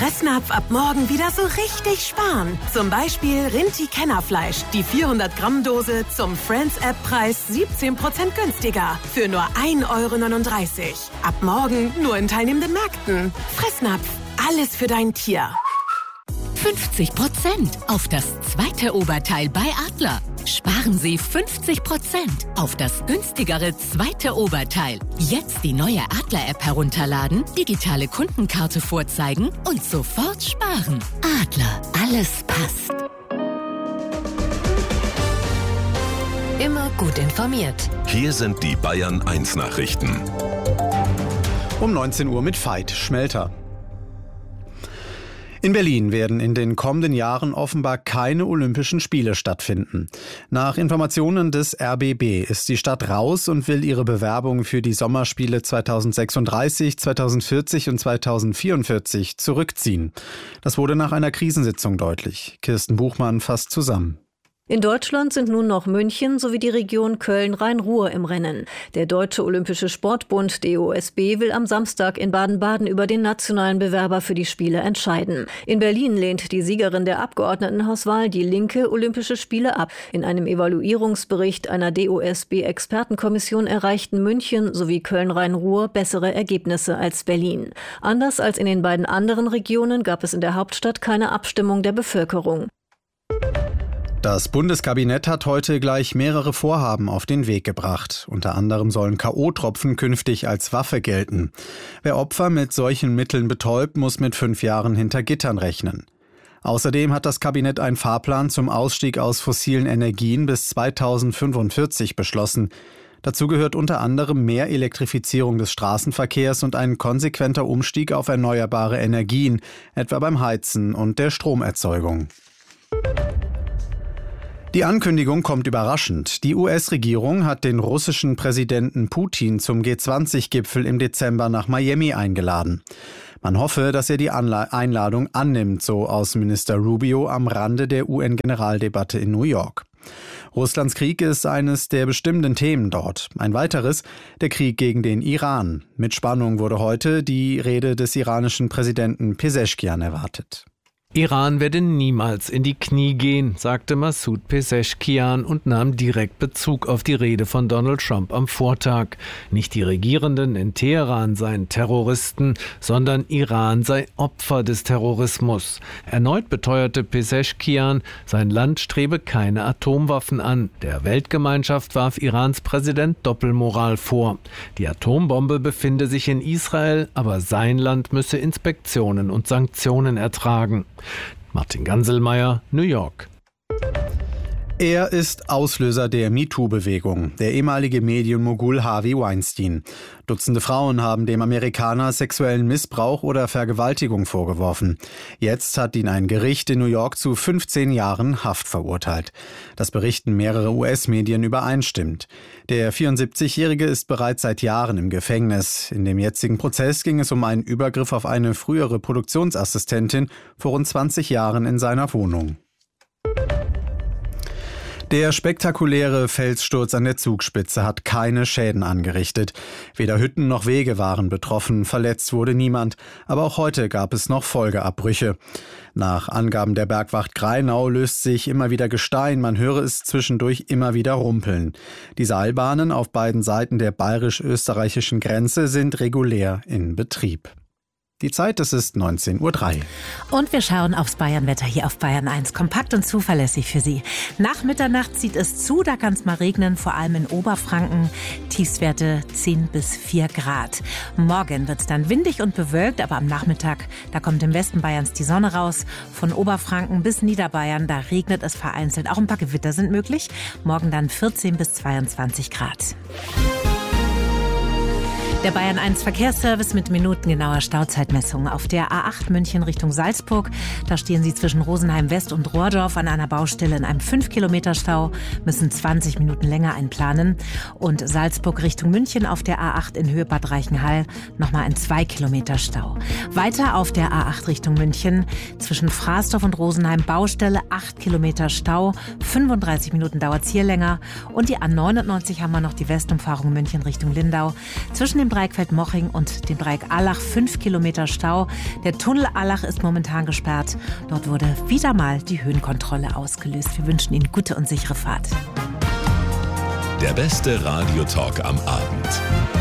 Fressnapf ab morgen wieder so richtig sparen. Zum Beispiel Rinti-Kennerfleisch. Die 400-Gramm-Dose zum Friends-App-Preis 17% günstiger. Für nur 1,39 €. Ab morgen nur in teilnehmenden Märkten. Fressnapf. Alles für dein Tier. 50% auf das zweite Oberteil bei Adler. Sparen Sie 50% auf das günstigere zweite Oberteil. Jetzt die neue Adler-App herunterladen, digitale Kundenkarte vorzeigen und sofort sparen. Adler, alles passt. Immer gut informiert. Hier sind die Bayern 1 Nachrichten. Um 19 Uhr mit Veit Schmelter. In Berlin werden in den kommenden Jahren offenbar keine Olympischen Spiele stattfinden. Nach Informationen des RBB ist die Stadt raus und will ihre Bewerbung für die Sommerspiele 2036, 2040 und 2044 zurückziehen. Das wurde nach einer Krisensitzung deutlich. Kirsten Buchmann fasst zusammen. In Deutschland sind nun noch München sowie die Region Köln-Rhein-Ruhr im Rennen. Der Deutsche Olympische Sportbund DOSB will am Samstag in Baden-Baden über den nationalen Bewerber für die Spiele entscheiden. In Berlin lehnt die Siegerin der Abgeordnetenhauswahl, die Linke, Olympische Spiele ab. In einem Evaluierungsbericht einer DOSB-Expertenkommission erreichten München sowie Köln-Rhein-Ruhr bessere Ergebnisse als Berlin. Anders als in den beiden anderen Regionen gab es in der Hauptstadt keine Abstimmung der Bevölkerung. Das Bundeskabinett hat heute gleich mehrere Vorhaben auf den Weg gebracht. Unter anderem sollen K.O.-Tropfen künftig als Waffe gelten. Wer Opfer mit solchen Mitteln betäubt, muss mit 5 Jahren hinter Gittern rechnen. Außerdem hat das Kabinett einen Fahrplan zum Ausstieg aus fossilen Energien bis 2045 beschlossen. Dazu gehört unter anderem mehr Elektrifizierung des Straßenverkehrs und ein konsequenter Umstieg auf erneuerbare Energien, etwa beim Heizen und der Stromerzeugung. Die Ankündigung kommt überraschend. Die US-Regierung hat den russischen Präsidenten Putin zum G20-Gipfel im Dezember nach Miami eingeladen. Man hoffe, dass er die Einladung annimmt, so Außenminister Rubio am Rande der UN-Generaldebatte in New York. Russlands Krieg ist eines der bestimmenden Themen dort. Ein weiteres, der Krieg gegen den Iran. Mit Spannung wurde heute die Rede des iranischen Präsidenten Peseschkian erwartet. Iran werde niemals in die Knie gehen, sagte Massoud Peseschkian und nahm direkt Bezug auf die Rede von Donald Trump am Vortag. Nicht die Regierenden in Teheran seien Terroristen, sondern Iran sei Opfer des Terrorismus. Erneut beteuerte Peseschkian, sein Land strebe keine Atomwaffen an. Der Weltgemeinschaft warf Irans Präsident Doppelmoral vor. Die Atombombe befinde sich in Israel, aber sein Land müsse Inspektionen und Sanktionen ertragen. Martin Ganselmeier, New York. Er ist Auslöser der MeToo-Bewegung, der ehemalige Medienmogul Harvey Weinstein. Dutzende Frauen haben dem Amerikaner sexuellen Missbrauch oder Vergewaltigung vorgeworfen. Jetzt hat ihn ein Gericht in New York zu 15 Jahren Haft verurteilt. Das berichten mehrere US-Medien übereinstimmend. Der 74-Jährige ist bereits seit Jahren im Gefängnis. In dem jetzigen Prozess ging es um einen Übergriff auf eine frühere Produktionsassistentin vor rund 20 Jahren in seiner Wohnung. Der spektakuläre Felssturz an der Zugspitze hat keine Schäden angerichtet. Weder Hütten noch Wege waren betroffen, verletzt wurde niemand. Aber auch heute gab es noch Folgeabbrüche. Nach Angaben der Bergwacht Grainau löst sich immer wieder Gestein, man höre es zwischendurch immer wieder rumpeln. Die Seilbahnen auf beiden Seiten der bayerisch-österreichischen Grenze sind regulär in Betrieb. Die Zeit, es ist 19:03 Uhr. Und wir schauen aufs Bayernwetter hier auf Bayern 1. Kompakt und zuverlässig für Sie. Nach Mitternacht zieht es zu, da kann es mal regnen, vor allem in Oberfranken. Tiefstwerte 10 bis 4 Grad. Morgen wird es dann windig und bewölkt, aber am Nachmittag, da kommt im Westen Bayerns die Sonne raus. Von Oberfranken bis Niederbayern, da regnet es vereinzelt. Auch ein paar Gewitter sind möglich. Morgen dann 14 bis 22 Grad. Der Bayern 1 Verkehrsservice mit minutengenauer Stauzeitmessung. Auf der A8 München Richtung Salzburg, da stehen Sie zwischen Rosenheim West und Rohrdorf an einer Baustelle in einem 5-Kilometer-Stau, müssen 20 Minuten länger einplanen. Und Salzburg Richtung München auf der A8 in Höhe Bad Reichenhall nochmal ein 2-Kilometer-Stau. Weiter auf der A8 Richtung München zwischen Fraßdorf und Rosenheim Baustelle, 8 Kilometer Stau, 35 Minuten dauert es hier länger. Und die A99 haben wir noch die Westumfahrung München Richtung Lindau. Zwischen dem Dreieckfeld-Moching und dem Dreieck Allach 5 Kilometer Stau. Der Tunnel Allach ist momentan gesperrt. Dort wurde wieder mal die Höhenkontrolle ausgelöst. Wir wünschen Ihnen gute und sichere Fahrt. Der beste Radiotalk am Abend.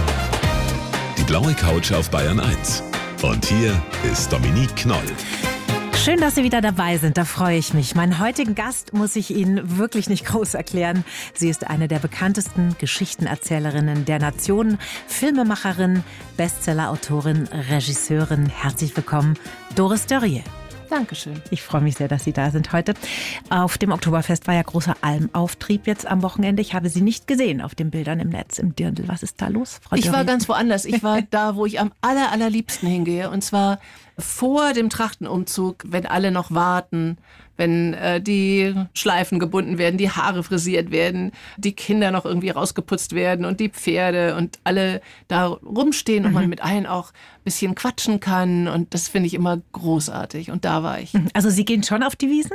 Die blaue Couch auf Bayern 1. Und hier ist Dominique Knoll. Schön, dass Sie wieder dabei sind, da freue ich mich. Meinen heutigen Gast muss ich Ihnen wirklich nicht groß erklären. Sie ist eine der bekanntesten Geschichtenerzählerinnen der Nation, Filmemacherin, Bestsellerautorin, Regisseurin. Herzlich willkommen, Doris Dörrie. Dankeschön. Ich freue mich sehr, dass Sie da sind heute. Auf dem Oktoberfest war ja großer Almauftrieb jetzt am Wochenende. Ich habe Sie nicht gesehen auf den Bildern im Netz, im Dirndl. Was ist da los, Frau Dörrie? Ich war ganz woanders. Ich war da, wo ich am allerliebsten hingehe. Und zwar vor dem Trachtenumzug, wenn alle noch warten, wenn die Schleifen gebunden werden, die Haare frisiert werden, die Kinder noch irgendwie rausgeputzt werden und die Pferde und alle da rumstehen und man mit allen auch ein bisschen quatschen kann. Und das finde ich immer großartig. Und da war ich. Also Sie gehen schon auf die Wiesn?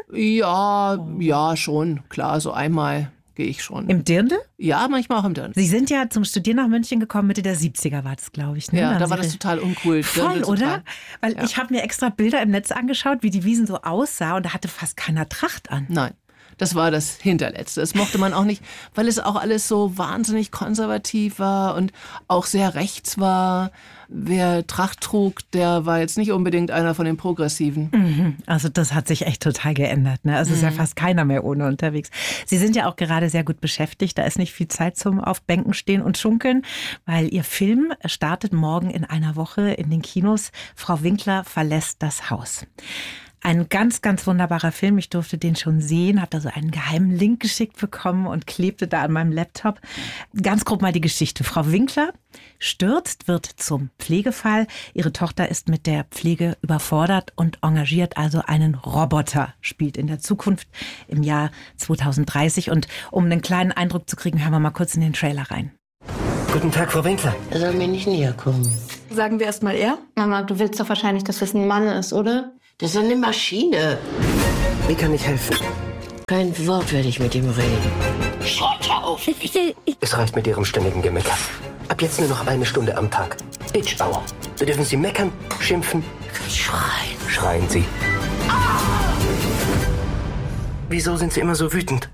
Ja, schon. Klar, so einmal gehe ich schon. Im Dirndl? Ja, manchmal auch im Dirndl. Sie sind ja zum Studieren nach München gekommen, Mitte der 70er war das, glaube ich. Ne? Ja, da war das total uncool. Voll, oder? Weil ich habe mir extra Bilder im Netz angeschaut, wie die Wiesn so aussah und da hatte fast keiner Tracht an. Nein. Das war das Hinterletzte. Das mochte man auch nicht, weil es auch alles so wahnsinnig konservativ war und auch sehr rechts war. Wer Tracht trug, der war jetzt nicht unbedingt einer von den Progressiven. Also das hat sich echt total geändert. Ne? Also ist ja fast keiner mehr ohne unterwegs. Sie sind ja auch gerade sehr gut beschäftigt. Da ist nicht viel Zeit zum auf Bänken stehen und schunkeln, weil Ihr Film startet morgen in einer Woche in den Kinos. Frau Winkler verlässt das Haus. Ein ganz, ganz wunderbarer Film. Ich durfte den schon sehen, habe da so einen geheimen Link geschickt bekommen und klebte da an meinem Laptop. Ganz grob mal die Geschichte. Frau Winkler stürzt, wird zum Pflegefall. Ihre Tochter ist mit der Pflege überfordert und engagiert also einen Roboter, spielt in der Zukunft im Jahr 2030. Und um einen kleinen Eindruck zu kriegen, hören wir mal kurz in den Trailer rein. Guten Tag, Frau Winkler. Er soll mir nicht näher kommen. Sagen wir erst mal er? Mama, du willst doch wahrscheinlich, dass das ein Mann ist, oder? Das ist eine Maschine. Wie kann ich helfen? Kein Wort werde ich mit ihm reden. Schaut auf! Es reicht mit Ihrem ständigen Gemecker. Ab jetzt nur noch 1 Stunde am Tag. Bitchbauer. So dürfen Sie meckern, schimpfen. Schreien. Schreien Sie. Wieso sind Sie immer so wütend?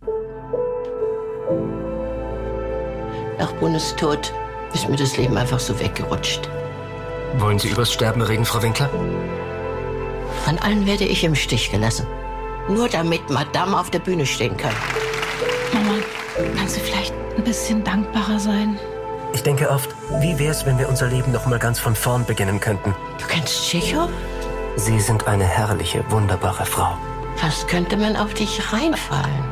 Nach Bundes Tod ist mir das Leben einfach so weggerutscht. Wollen Sie übers Sterben reden, Frau Winkler? An allen werde ich im Stich gelassen. Nur damit Madame auf der Bühne stehen kann. Mama, kannst du vielleicht ein bisschen dankbarer sein? Ich denke oft, wie wär's, wenn wir unser Leben noch mal ganz von vorn beginnen könnten? Du kennst Tschechow? Sie sind eine herrliche, wunderbare Frau. Fast könnte man auf dich reinfallen.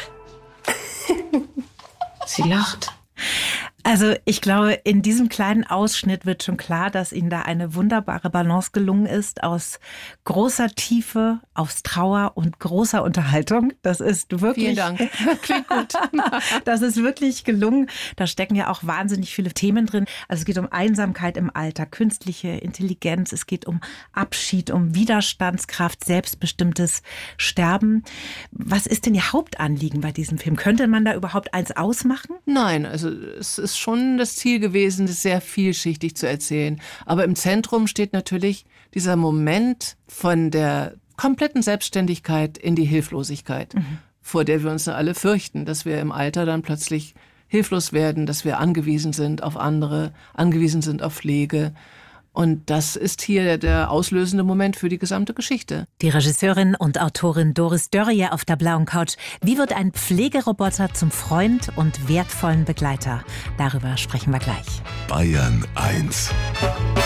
Sie lacht. Also ich glaube, in diesem kleinen Ausschnitt wird schon klar, dass Ihnen da eine wunderbare Balance gelungen ist aus großer Tiefe, aus Trauer und großer Unterhaltung. Das ist wirklich... Vielen Dank. Klingt gut. Das ist wirklich gelungen. Da stecken ja auch wahnsinnig viele Themen drin. Also es geht um Einsamkeit im Alter, künstliche Intelligenz, es geht um Abschied, um Widerstandskraft, selbstbestimmtes Sterben. Was ist denn Ihr Hauptanliegen bei diesem Film? Könnte man da überhaupt eins ausmachen? Nein, also es ist schon das Ziel gewesen, das sehr vielschichtig zu erzählen. Aber im Zentrum steht natürlich dieser Moment von der kompletten Selbstständigkeit in die Hilflosigkeit, vor der wir uns alle fürchten, dass wir im Alter dann plötzlich hilflos werden, dass wir angewiesen sind auf andere, angewiesen sind auf Pflege. Und das ist hier der auslösende Moment für die gesamte Geschichte. Die Regisseurin und Autorin Doris Dörrie auf der blauen Couch. Wie wird ein Pflegeroboter zum Freund und wertvollen Begleiter? Darüber sprechen wir gleich. Bayern 1.